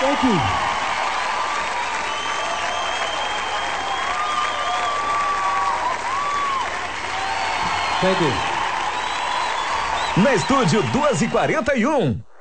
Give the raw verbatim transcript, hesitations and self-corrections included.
Thank you. Thank you. Na estúdio duas e quarenta e um.